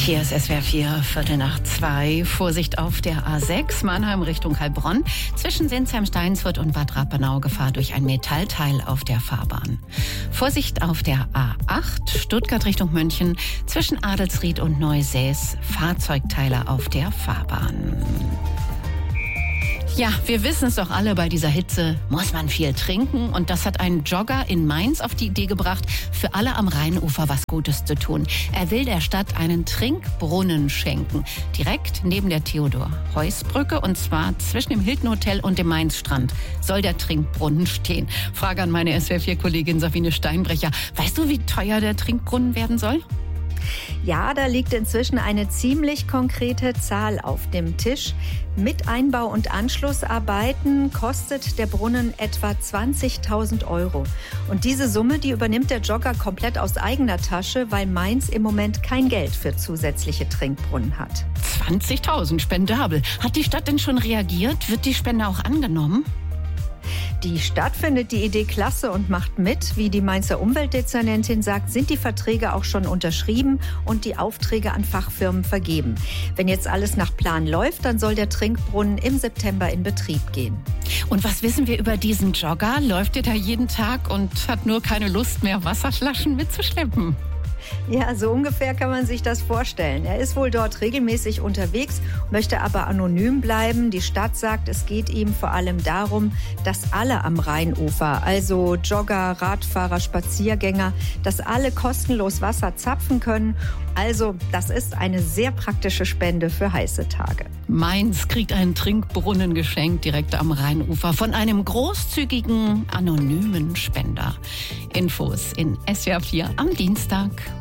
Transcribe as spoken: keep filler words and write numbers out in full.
Hier ist S W R vier, Viertel nach zwei. Vorsicht auf der A sechs, Mannheim Richtung Heilbronn. Zwischen Sinsheim-Steinsfurt und Bad Rappenau Gefahr durch ein Metallteil auf der Fahrbahn. Vorsicht auf der A acht, Stuttgart Richtung München. Zwischen Adelsried und Neusäß, Fahrzeugteile auf der Fahrbahn. Ja, wir wissen es doch alle, bei dieser Hitze muss man viel trinken. Und das hat ein Jogger in Mainz auf die Idee gebracht, für alle am Rheinufer was Gutes zu tun. Er will der Stadt einen Trinkbrunnen schenken. Direkt neben der Theodor-Heuss-Brücke, und zwar zwischen dem Hilton Hotel und dem Mainz-Strand soll der Trinkbrunnen stehen. Frage an meine S W R vier Kollegin Sabine Steinbrecher. Weißt du, wie teuer der Trinkbrunnen werden soll? Ja, da liegt inzwischen eine ziemlich konkrete Zahl auf dem Tisch. Mit Einbau und Anschlussarbeiten kostet der Brunnen etwa zwanzigtausend Euro. Und diese Summe, die übernimmt der Jogger komplett aus eigener Tasche, weil Mainz im Moment kein Geld für zusätzliche Trinkbrunnen hat. zwanzigtausend, spendabel. Hat die Stadt denn schon reagiert? Wird die Spende auch angenommen? Die Stadt findet die Idee klasse und macht mit. Wie die Mainzer Umweltdezernentin sagt, sind die Verträge auch schon unterschrieben und die Aufträge an Fachfirmen vergeben. Wenn jetzt alles nach Plan läuft, dann soll der Trinkbrunnen im September in Betrieb gehen. Und was wissen wir über diesen Jogger? Läuft er da jeden Tag und hat nur keine Lust mehr, Wasserflaschen mitzuschleppen? Ja, so ungefähr kann man sich das vorstellen. Er ist wohl dort regelmäßig unterwegs, möchte aber anonym bleiben. Die Stadt sagt, es geht ihm vor allem darum, dass alle am Rheinufer, also Jogger, Radfahrer, Spaziergänger, dass alle kostenlos Wasser zapfen können. Also, das ist eine sehr praktische Spende für heiße Tage. Mainz kriegt einen Trinkbrunnen geschenkt direkt am Rheinufer von einem großzügigen, anonymen Spender. Infos in S W R vier am Dienstag.